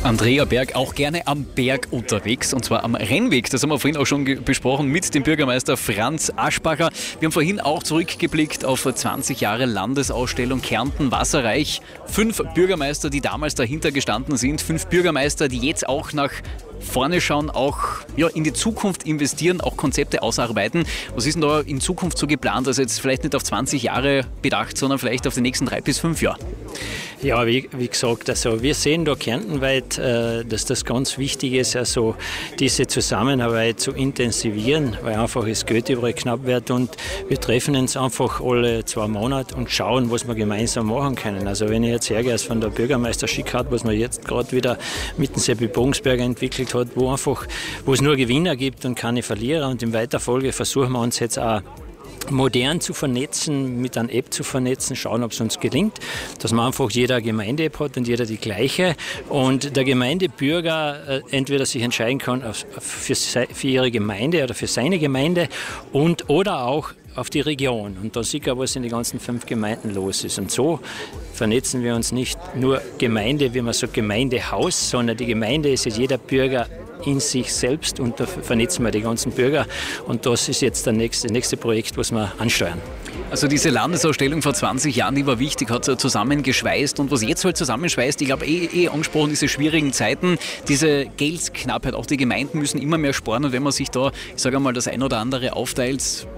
Andrea Berg, auch gerne am Berg unterwegs, und zwar am Rennweg. Das haben wir vorhin auch schon besprochen mit dem Bürgermeister Franz Aschbacher. Wir haben vorhin auch zurückgeblickt auf 20 Jahre Landesausstellung Kärnten Wasserreich. 5 Bürgermeister, die damals dahinter gestanden sind. 5 Bürgermeister, die jetzt auch nach vorne schauen, auch in die Zukunft investieren, auch Konzepte ausarbeiten. Was ist denn da in Zukunft so geplant? Also jetzt vielleicht nicht auf 20 Jahre bedacht, sondern vielleicht auf die nächsten 3 bis 5 Jahre. Ja, wie gesagt, also wir sehen da kärntenweit, dass das ganz wichtig ist, also diese Zusammenarbeit zu intensivieren, weil einfach das Geld überall knapp wird, und wir treffen uns einfach alle 2 Monate und schauen, was wir gemeinsam machen können. Also wenn ich jetzt hergehe, als von der Bürgermeister Schickhardt, was man jetzt gerade wieder mit dem Seppi Bogensberger entwickelt hat, wo es nur Gewinner gibt und keine Verlierer, und in weiter Folge versuchen wir uns jetzt auch modern zu vernetzen, mit einer App zu vernetzen, schauen, ob es uns gelingt, dass man einfach jeder eine Gemeinde-App hat und jeder die gleiche, und der Gemeindebürger entweder sich entscheiden kann für ihre Gemeinde oder für seine Gemeinde oder auch auf die Region, und da sieht er, was in den ganzen 5 Gemeinden los ist, und so vernetzen wir uns nicht nur Gemeinde, wie man sagt, Gemeindehaus, sondern die Gemeinde ist jetzt jeder Bürger in sich selbst, und da vernetzen wir die ganzen Bürger, und das ist jetzt das nächste Projekt, was wir ansteuern. Also diese Landesausstellung vor 20 Jahren, die war wichtig, hat zusammengeschweißt, und was jetzt halt zusammenschweißt, ich glaube angesprochen, diese schwierigen Zeiten, diese Geldsknappheit, auch die Gemeinden müssen immer mehr sparen, und wenn man sich da, ich sage einmal, das ein oder andere aufteilt,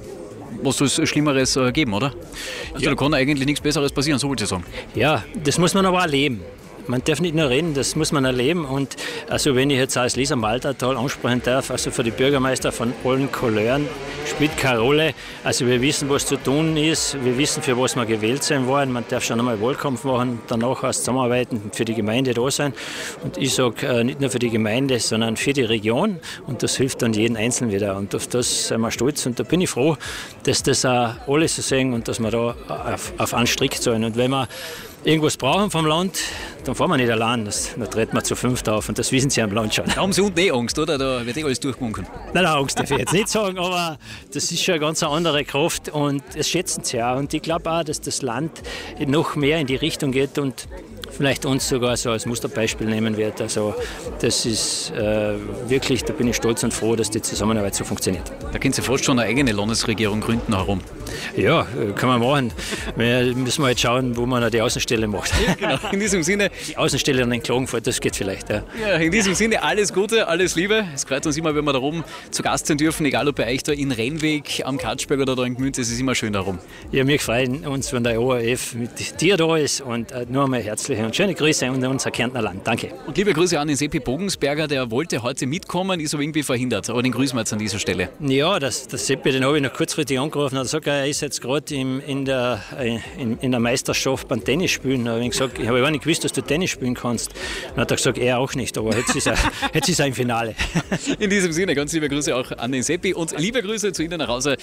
was soll es Schlimmeres geben, oder? Also da kann eigentlich nichts Besseres passieren, so wollte ich sagen. Ja, das muss man aber erleben. Man darf nicht nur reden, das muss man erleben. Und also wenn ich jetzt als Lisa Maltertal ansprechen darf, also für die Bürgermeister von allen Couleuren spielt keine Rolle. Also wir wissen, was zu tun ist, wir wissen, für was wir gewählt sein wollen. Man darf schon einmal Wahlkampf machen, danach erst zusammenarbeiten und für die Gemeinde da sein. Und ich sage, nicht nur für die Gemeinde, sondern für die Region. Und das hilft dann jeden Einzelnen wieder. Und auf das sind wir stolz. Und da bin ich froh, dass das auch alle so sehen und dass wir da auf einen Strick zahlen. Und wenn wir irgendwas brauchen vom Land, dann fahren wir nicht allein, da treten wir zu 5 auf, und das wissen Sie am Land schon. Da haben Sie unten Angst, oder? Da wird alles durchgewunken. Nein, Angst darf ich jetzt nicht sagen, aber das ist schon eine ganz andere Kraft, und das schätzen Sie auch. Und ich glaube auch, dass das Land noch mehr in die Richtung geht und vielleicht uns sogar so als Musterbeispiel nehmen wird. Also das ist wirklich, da bin ich stolz und froh, dass die Zusammenarbeit so funktioniert. Da können Sie fast schon eine eigene Landesregierung gründen herum. Ja, kann man machen. Wir müssen halt schauen, wo man noch die Außenstelle macht. Ja, genau. In diesem Sinne. Die Außenstelle dann in Klagenfurt, das geht vielleicht. Ja. Ja, in diesem Sinne alles Gute, alles Liebe. Es freut uns immer, wenn wir da oben zu Gast sein dürfen, egal ob bei euch da in Rennweg, am Katschberg oder da in Gmünd, es ist immer schön da rum. Ja, wir freuen uns, wenn der ORF mit dir da ist, und nur einmal herzliche und schöne Grüße an unser Kärntner Land. Danke. Und liebe Grüße an den Seppi Bogensberger, der wollte heute mitkommen, ist aber irgendwie verhindert, aber den grüßen wir jetzt an dieser Stelle. Ja, das Seppi, den habe ich noch kurzfristig angerufen, und sagt, er ist jetzt gerade in der Meisterschaft beim Tennis spielen. Da habe ich gesagt, ich habe gar nicht gewusst, dass du Tennis spielen kannst. Dann hat er gesagt, er auch nicht, aber jetzt ist er im Finale. In diesem Sinne, ganz liebe Grüße auch an den Seppi und liebe Grüße zu Ihnen nach Hause.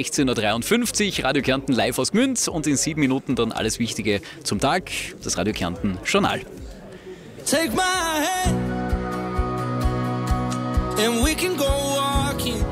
16.53 Uhr, Radio Kärnten live aus Gmünd, und in 7 Minuten dann alles Wichtige zum Tag, das Radio Kärnten Journal. Take my hand and we can go walking